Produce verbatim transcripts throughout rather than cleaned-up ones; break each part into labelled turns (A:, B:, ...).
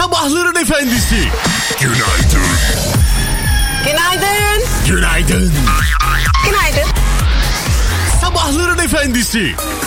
A: Sabahların efendisi.
B: Günaydın.
C: Günaydın.
A: Günaydın.
C: Günaydın.
A: Sabahların efendisi.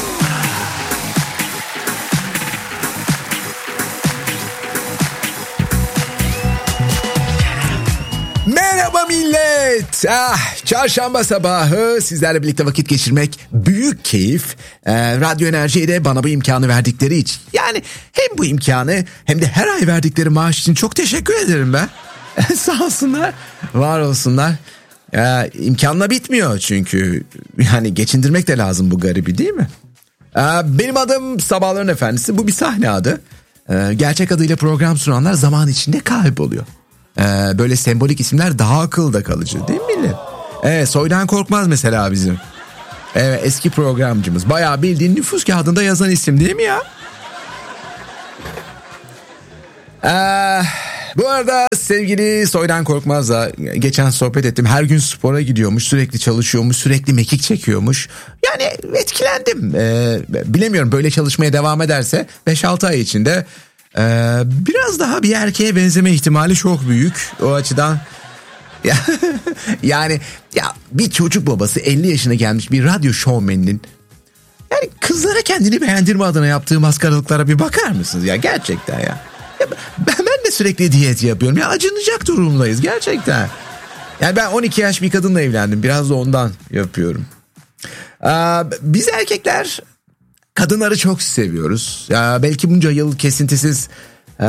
A: Merhaba millet. Ah, çarşamba sabahı sizlerle birlikte vakit geçirmek büyük keyif. Ee, Radyo Enerji'ye de bana bu imkanı verdikleri için. Yani hem bu imkanı hem de her ay verdikleri maaş için çok teşekkür ederim ben. Sağ olsunlar, var olsunlar. Ee, imkanla bitmiyor çünkü. Yani geçindirmek de lazım bu garibi, değil mi? Ee, benim adım Sabahların Efendisi. Bu bir sahne adı. Ee, gerçek adıyla program sunanlar zaman içinde kayboluyor. Ee, böyle sembolik isimler daha akılda kalıcı, değil mi millet? Evet, Soydan Korkmaz mesela bizim. Evet, eski programcımız. Bayağı bildiğin nüfus kağıdında yazan isim, değil mi ya? Ee, bu arada sevgili Soydan Korkmaz'la geçen sohbet ettim. Her gün spora gidiyormuş, sürekli çalışıyormuş, sürekli mekik çekiyormuş. Yani etkilendim. Ee, bilemiyorum, böyle çalışmaya devam ederse beş altı ay içinde Ee, biraz daha bir erkeğe benzeme ihtimali çok büyük. O açıdan ya, yani ya bir çocuk babası elli yaşına gelmiş bir radyo şovmeninin yani kızlara kendini beğendirme adına yaptığı maskaralıklara bir bakar mısınız ya, gerçekten ya. ya ben, ben de sürekli diyet yapıyorum ya, acınacak durumdayız gerçekten. Yani ben on iki yaş bir kadınla evlendim, biraz da ondan yapıyorum. Ee, biz erkekler kadınları çok seviyoruz. Ya belki bunca yıl kesintisiz e,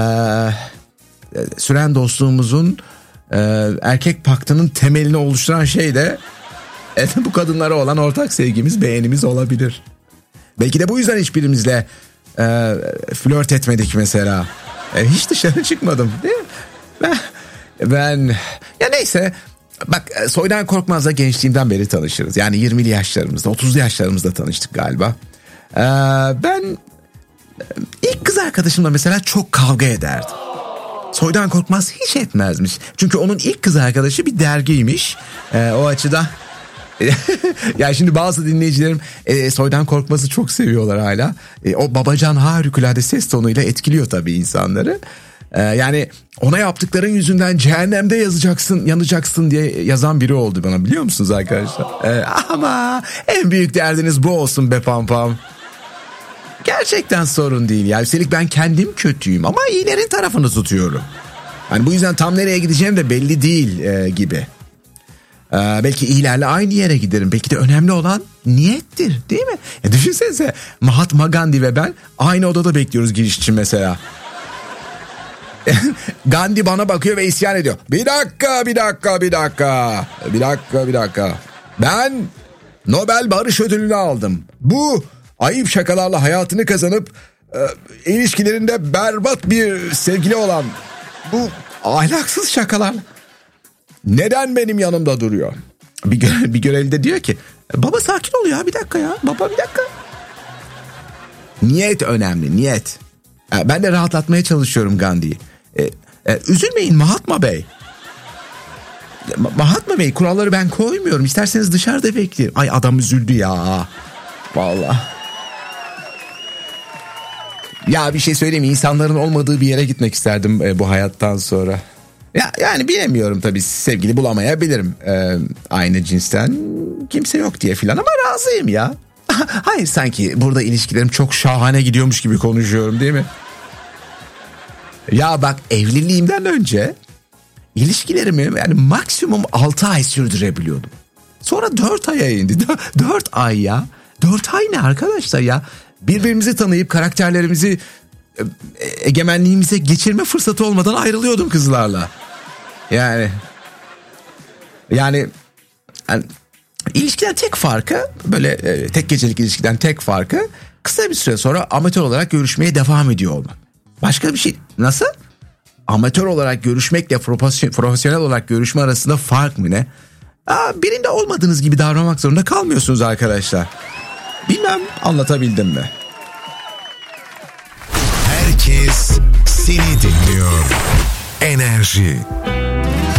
A: süren dostluğumuzun e, erkek paktının temelini oluşturan şey de e, bu kadınlara olan ortak sevgimiz, beğenimiz olabilir. Belki de bu yüzden hiçbirimizle e, flört etmedik mesela. E, hiç dışarı çıkmadım, değil mi? Ben, ben ya neyse. Bak, Soydan Korkmaz'la gençliğimden beri tanışırız. Yani yirmili yaşlarımızda, otuzlu yaşlarımızda tanıştık galiba. Ee, ben ilk kız arkadaşımla mesela çok kavga ederdim. Soydan Korkmaz hiç etmezmiş. Çünkü onun ilk kız arkadaşı bir dergiymiş. Ee, o açıdan ya şimdi bazı dinleyicilerim e, Soydan Korkmaz'ı çok seviyorlar hala. E, o babacan harikulade ses tonuyla etkiliyor tabii insanları. Ee, yani ona yaptıkların yüzünden cehennemde yazacaksın, yanacaksın diye yazan biri oldu bana, biliyor musunuz arkadaşlar? Ee, ama en büyük derdiniz bu olsun be pampam. Gerçekten sorun değil ya. Üstelik ben kendim kötüyüm ama iyilerin tarafını tutuyorum. Hani bu yüzden tam nereye gideceğim de belli değil e, gibi. Ee, belki iyilerle aynı yere giderim. Belki de önemli olan niyettir, değil mi? Ya düşünsenize, Mahatma Gandhi ve ben aynı odada bekliyoruz giriş için mesela. Gandhi bana bakıyor ve isyan ediyor. Bir dakika, bir dakika, bir dakika. Bir dakika, bir dakika. Ben Nobel Barış Ödülünü aldım. Bu ayıp şakalarla hayatını kazanıp e, ilişkilerinde berbat bir sevgili olan bu ahlaksız şakalar neden benim yanımda duruyor? Bir, gö- bir görevli de diyor ki, baba sakin ol ya, bir dakika ya. Baba bir dakika. Niyet önemli, niyet. Ben de rahatlatmaya çalışıyorum Gandhi'yi. Ee, e, üzülmeyin Mahatma Bey. Mahatma Bey, kuralları ben koymuyorum. İsterseniz dışarıda bekleyin. Ay adam üzüldü ya. Vallahi. Ya bir şey söyleyeyim mi? İnsanların olmadığı bir yere gitmek isterdim e, bu hayattan sonra. Ya yani bilemiyorum tabii, sevgili bulamayabilirim. E, aynı cinsten kimse yok diye filan ama razıyım ya. Hayır, sanki burada ilişkilerim çok şahane gidiyormuş gibi konuşuyorum, değil mi? Ya bak, evliliğimden önce ilişkilerimi yani maksimum altı ay sürdürebiliyordum. Sonra dört aya indi. dört ay ya. dört ay ne arkadaşlar ya? Birbirimizi tanıyıp karakterlerimizi egemenliğimize geçirme fırsatı olmadan ayrılıyordum kızlarla. Yani yani, yani İlişkiden tek farkı, böyle e, tek gecelik ilişkiden tek farkı, kısa bir süre sonra amatör olarak görüşmeye devam ediyor olman. Başka bir şey. Nasıl? Amatör olarak görüşmekle profesyonel olarak görüşme arasında fark mı ne? Aa, birinde olmadığınız gibi davranmak zorunda kalmıyorsunuz arkadaşlar. Bilmem anlatabildim mi?
B: Herkes seni dinliyor. Enerji.